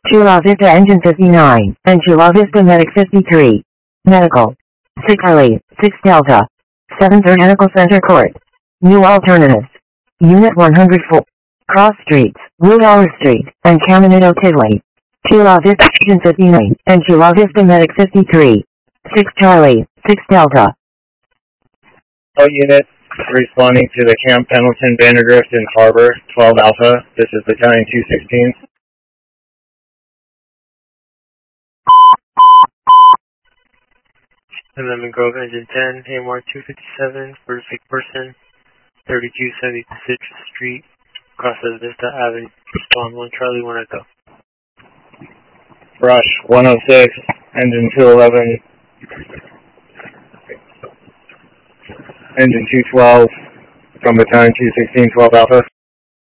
Chula Vista Engine 59, and Chula Vista Medic 53. Medical. 6 Charlie, 6 Delta. 7 3rd Medical Center Court. New Alternatives. Unit 104. Cross Streets, Woodall Street, and Caminito Tivoli. Chula Vista Engine 59, and Chula Vista Medic 53. 6 Charlie, 6 Delta. All units responding to the Camp Pendleton Vandergrift in Harbor, 12 Alpha. This is Battalion 216. Lemon Grove Engine 10, AMR 257 for a sick person, 3270 Citrus Street, crosses Vista Avenue. Respond 1 Charlie 1 Echo. Rush 106, Engine 211, Engine 212 from Battalion 216, 12 Alpha.